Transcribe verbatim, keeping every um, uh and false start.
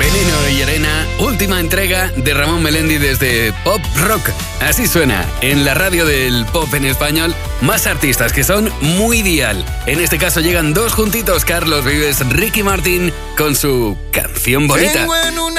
Veneno y Arena, última entrega de Ramón Melendi desde Pop Rock. Así suena en la radio del pop en español. Más artistas que son muy dial. En este caso llegan dos juntitos, Carlos Vives, Ricky Martin, con su Canción Bonita.